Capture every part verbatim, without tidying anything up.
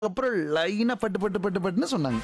அப்புறம் லைனா பட்டு பட்டு பட்டு பட்டுன்னு சொன்னாங்க.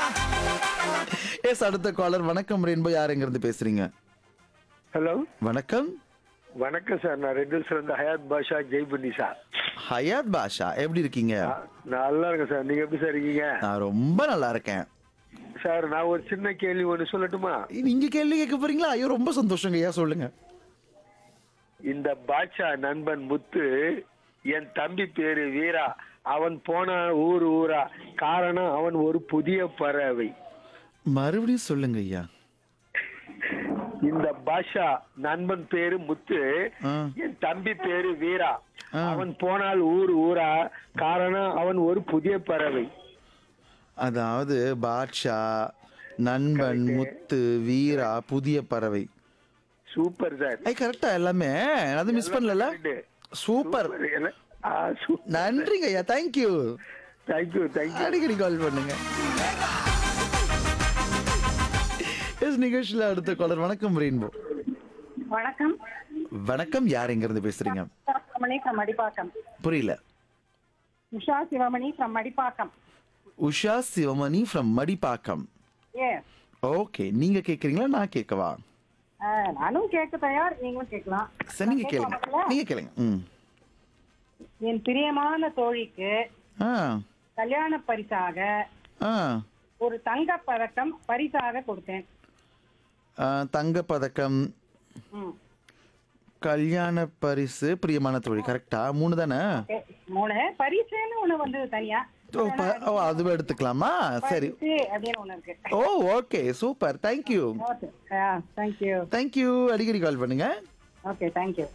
எஸ் அடுத்த காலர் வணக்கம் ரெயின்போ யாருங்கிறது பேசுறீங்க? ஹலோ வணக்கம். வணக்கம் சார். நான் ரெட் ஹில்ஸ்ல இருந்து ஹயாத் பாஷா ஜெய்புன்னி சார். ஹயாத் பாஷா எப்படி இருக்கீங்க? நான் நல்லா இருக்கேன் சார். நீங்க எப்படி சார் இருக்கீங்க? நான் ரொம்ப நல்லா இருக்கேன். சார் நான் ஒரு சின்ன கேள்வி ஒன்று சொல்லட்டுமா? நீங்க கேள்வி கேட்க போறீங்களா? ஐயோ ரொம்ப சந்தோஷங்க. ஐயா சொல்லுங்க. இந்த பாட்ஷா நண்பன் முத்து, என் தம்பி பேரு வீரா, அவன் போன ஊர் ஊரா, காரணம் அவன் ஒரு புதிய பறவை. மறுபடியும் சொல்லுங்க ஐயா. இந்த பாஷா நண்பன் பேரு முத்து, ஆ. என் தம்பி பேரு வீரா, ஆ. அவன் போனால் ஊர் ஊரா, காரணம் அவன் ஒரு புதிய பறவை. அதாவது பாட்ஷா நண்பன் முத்து வீரா புதிய பறவை. Super sir. ஐ கரெக்டா எல்லாமே அது மிஸ் பண்ணல. சூப்பர். நன்றிங்க ஐயா. தேங்க்யூ. Thank you thank you. அடிக்கடி கால் பண்ணுங்க. எஸ் நிகழ்ச்சியில் அடுத்த காலர் வணக்கம் ரெயின்போ. வணக்கம். வணக்கம் யார் எங்க இருந்து பேசுறீங்க? சிவமணி from மடிப்பாக்கம். புரியல. Usha Sivamani from Madipakkam. Usha Sivamani from Madipakkam. Yes. Okay நீங்க கேக்குறீங்களா நான் கேட்கவா? ஆ, நானும் கேட்க தயார், நீங்களும் கேட்கலாம். சரி நீங்க நான் கேளுங்க. கேட்கலாமா? நீங்க கேளுங்க. ம். என் பிரியமான தோழிக்கு ஆ கல்யாண பரிசாக ஆ ஒரு தங்க பதக்கம் பரிசாக கொடுத்தேன். ஆ, தங்க பதக்கம் ம். கல்யாண பரிசு பிரியமான தோழி கரெக்டா? மூணு தானே? Okay. மூணு பரிசுன்னு ஒண்ணு வந்து தனியா. ஓ, ப- ஓ அதுவே எடுத்துக்கலாமா? சரி. பரிசு அப்படின்னு ஒண்ணு இருக்கு. ஓ okay super. Thank you. Okay. Ah, thank you. Thank you. அடிக்கடி கால் பண்ணுங்க. Okay, thank you.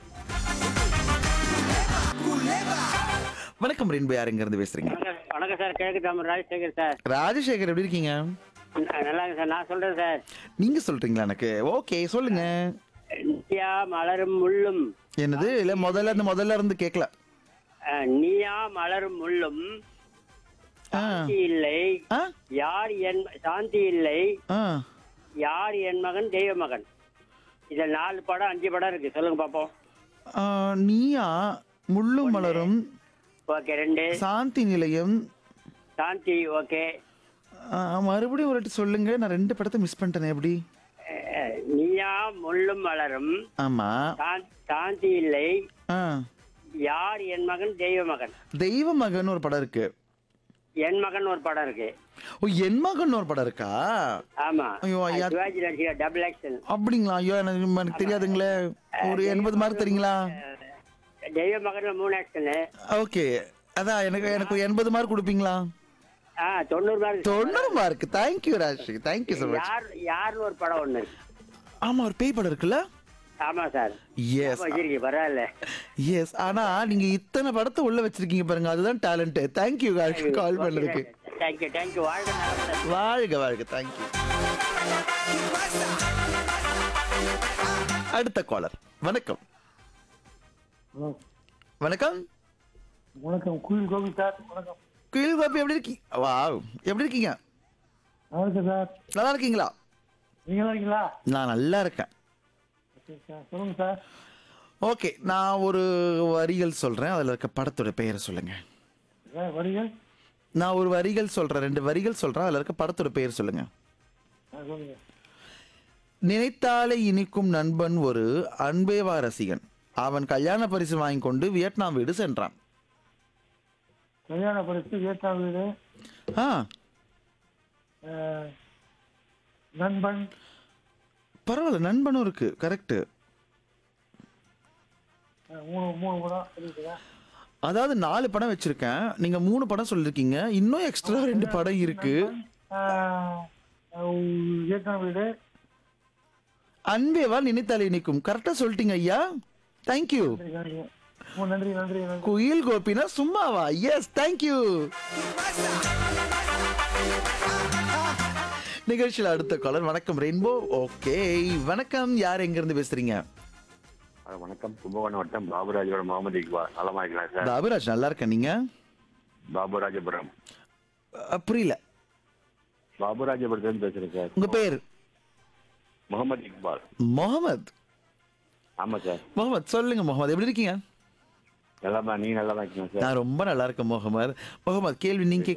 வணக்கம் ரெயின்போ யார் எங்க இருந்து பேசுறீங்க? வணக்கம் வணக்கம் சார். கேக்குதா? ராஜசேகர் சார். ராஜசேகர் எப்படி இருக்கீங்க? ந- நல்லா இருக்கு சார். நான் சொல்றேன் சார். நீங்க சொல்றீங்களா எனக்கு? ஓகே சொல்லுங்க. நீயா மலரும் முள்ளும். என்னது இல்ல முதல்ல இருந்து முதல்ல இருந்து கேட்கல. அஹ், நீயா மலரும் முள்ளும் ஆ. சாந்தி இல்லை ஆ யார் என் சாந்தி இல்லை ஆ யார் என் மகன் தெய்வ மகன். இதுல நாலு படம் அஞ்சு படம் இருக்கு. சொல்லுங்க பாப்போம். ஆ, நீயா முள்ளும் மலரும் ஓகே. ரெண்டு சாந்தி நிலையம். சாந்தி. ஓகே. ஆ, மறுபடியும் ஒரு வாட்டி சொல்லுங்க. நான் ரெண்டு படத்தை மிஸ் பண்ணிட்டேனே எப்படி? அஹ், நீயா முள்ளும் மலரும் ஆமா. சாந்தி- சாந்தி இல்லை ஆ யார் என் மகன் தெய்வ மகன். தெய்வ மகன் ஒரு படம் இருக்கு. என் மகன் ஒரு படம் இருக்கு. ஓ என் மகன் ஒரு படம் இருக்கா? ஆமா. ஐயோ, ஐயா. Sivaji நடிச்சிருக்க double action. அப்படிங்களா? ஐயோ எனக்கு எனக்கு தெரியாதுங்களே. ஒரு எண்பது மார்க் தெரியுங்களா? தெய்வ மகன்ல மூணு ஆக்ஷனு. ஓகே அதான் எனக்கு எனக்கு எண்பது மார்க் கொடுப்பீங்களா? ஆ தொண்ணூறு மார்க். தொண்ணூறு mark. Thank you Raj. Thank you so much. யார் யாருன்னு ஒரு படம் ஒண்ணு இருக்கு. ஆமா ஒரு பேய் படம் இருக்குல்ல? ஆமா சார். எஸ் வச்சிருக்கீங்க பரவாயில்ல. எஸ் ஆனா நீங்க இத்தனை படத்தை உள்ள வச்சிருக்கீங்க பாருங்க, அதுதான் டேலண்ட். தேங்க்யூ கால் பண்ணதுக்கு. Thank you thank you. வாழ்க நலமுடன். வாழ்க வாழ்க. தேங்க்யூ. அடுத்த காலர் வணக்கம். வணக்கம். வணக்கம். குயில் கோபி சார். வணக்கம். குயில் கோபி எப்படி இருக்கீங்க? வாவ் எப்படி இருக்கீங்க? நல்லா இருக்கு சார். நல்லா இருக்கீங்களா? நீங்க நல்லா இருக்கீங்களா? நான் நல்லா இருக்கேன். Okay sir. சொல்லுங்க சார். ஓகே நான் ஒரு வரிகள் சொல்றேன், அதுல இருக்க படத்தோட பெயரை சொல்லுங்க. சார் வரிகள். நான் ஒரு வரிகள் சொல்றேன், ரெண்டு வரிகள் சொல்றேன், அதுல இருக்க படத்தோட பெயர் சொல்லுங்க. ஆ, சொல்லுங்க. நினைத்தாலே இனிக்கும் நண்பன் ஒரு அன்பேவா ரசிகன், அவன் கல்யாண பரிசு வாங்கி கொண்டு வியட்நாம் வீடு சென்றான். கல்யாண பரிசு வியட்நாம் வீடு. ஆ அஹ், நண்பன். பரவாயில்ல நண்பனும் இருக்கு. கரெக்ட். அஹ், மூணு மூணு படம் இருக்குதா? அதாவது நாலு படம் வச்சிருக்கேன், நீங்க மூணு படம் சொல்லிருக்கீங்க, இன்னும் எக்ஸ்ட்ரா ரெண்டு படம் இருக்கு. அஹ், அஹ், வியட்நாம் வீடு. அன்பேவா நினைத்தாலே இனிக்கும் கரெக்டா சொல்லிட்டீங்க ஐயா. தேங்க்யூ. நன்றி நன்றி. ஓ, நன்றி நன்றி நன்றி. குயில் கோபினா சும்மாவா? Yes thank you. நிகழ்ச்சியில் அடுத்த காலர் வணக்கம் ரெயின்போ. ஓகே வணக்கம் யார் எங்க இருந்து பேசுறீங்க? ஹலோ வணக்கம். கும்பகோணம் வட்டம் பாபுராஜோட முகமது இக்பால். நலமா இருக்கலாம் சார்? பாபுராஜ் நல்லா இருக்கேன். நீங்க? பாபுராஜபுரம். அ, புரியல. பாபுராஜபுரத்துலேருந்து பேசுறேன் சார். உங்க பேர்? முகமது இக்பால். முகமது. ஆமா சார். முகமது சொல்லுங்க முகமது எப்படி இருக்கீங்க? நலமா நீங்க நல்லா இருக்கீங்க சார். நான் ரொம்ப நல்லா இருக்கேன் முகமது. முகமது, கேள்வி நீங்க